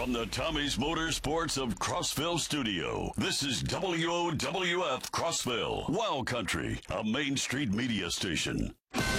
From the Tommy's Motorsports of Crossville studio, this is WOWF Crossville, Wild Country, a Main Street media station.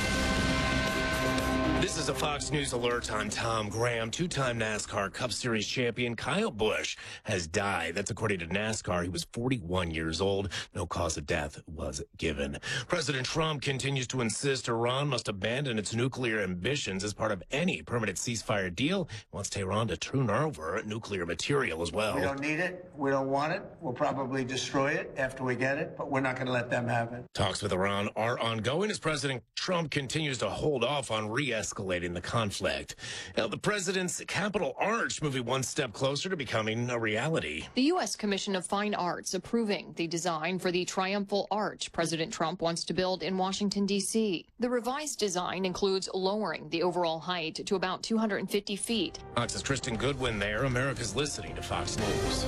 This is a Fox News alert. I'm Tom Graham. Two-time NASCAR Cup Series champion Kyle Busch has died. That's according to NASCAR. He was 41 years old. No cause of death was given. President Trump continues to insist Iran must abandon its nuclear ambitions as part of any permanent ceasefire deal. He wants Tehran to turn over nuclear material as well. We don't need it. We don't want it. We'll probably destroy it after we get it, but we're not going to let them have it. Talks with Iran are ongoing as President Trump continues to hold off on escalating the conflict. Now, the president's Capitol Arch moving one step closer to becoming a reality. The U.S. Commission of Fine Arts approving the design for the triumphal arch President Trump wants to build in Washington, D.C. The revised design includes lowering the overall height to about 250 feet. Fox's Kristen Goodwin there. America's listening to Fox News.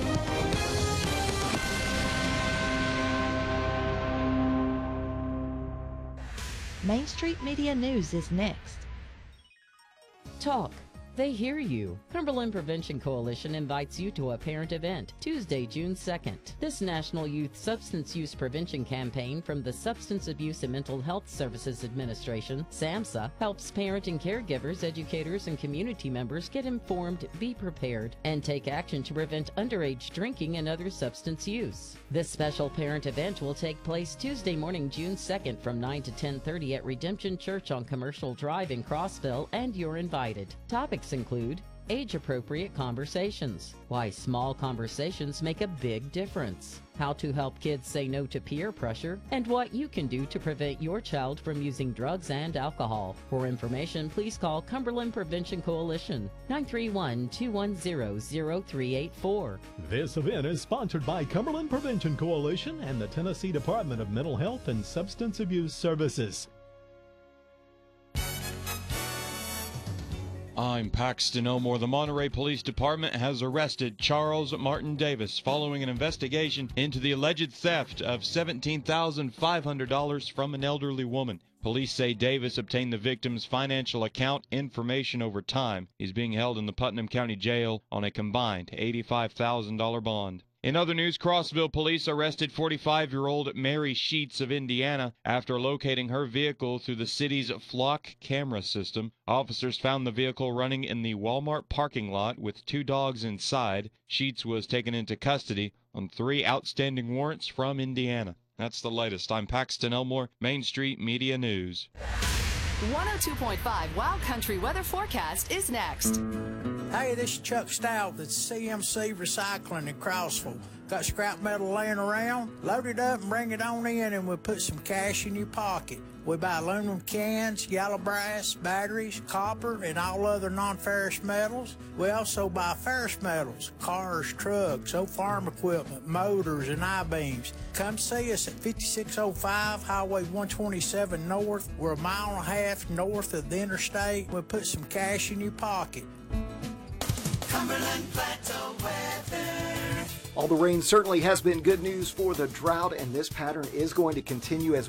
Main Street Media News is next. Talk. They hear you. Cumberland Prevention Coalition invites you to a parent event, Tuesday, June 2nd. This National Youth Substance Use Prevention campaign from the Substance Abuse and Mental Health Services Administration, SAMHSA, helps parent and caregivers, educators, and community members get informed, be prepared, and take action to prevent underage drinking and other substance use. This special parent event will take place Tuesday morning, June 2nd from 9 to 10:30 at Redemption Church on Commercial Drive in Crossville, and you're invited. Topics include age-appropriate conversations, why small conversations make a big difference, how to help kids say no to peer pressure, and what you can do to prevent your child from using drugs and alcohol. For information, please call Cumberland Prevention Coalition, 931-210-0384. This event is sponsored by Cumberland Prevention Coalition and the Tennessee Department of Mental Health and Substance Abuse Services. I'm Paxton Elmore. The Monterey Police Department has arrested Charles Martin Davis following an investigation into the alleged theft of $17,500 from an elderly woman. Police say Davis obtained the victim's financial account information over time. He's being held in the Putnam County Jail on a combined $85,000 bond. In other news, Crossville police arrested 45-year-old Mary Sheets of Indiana after locating her vehicle through the city's Flock camera system. Officers found the vehicle running in the Walmart parking lot with two dogs inside. Sheets was taken into custody on 3 outstanding warrants from Indiana. That's the latest. I'm Paxton Elmore, Main Street Media News. 102.5 Wild Country weather forecast is next. Hey, this is Chuck Stout at CMC Recycling in Crossville. Got scrap metal laying around? Load it up and bring it on in, and we'll put some cash in your pocket. We buy aluminum cans, yellow brass, batteries, copper, and all other non-ferrous metals. We also buy ferrous metals, cars, trucks, old farm equipment, motors, and I-beams. Come see us at 5605 Highway 127 North. We're a mile and a half north of the interstate. We'll put some cash in your pocket. Cumberland Plateau weather. All the rain certainly has been good news for the drought, and this pattern is going to continue as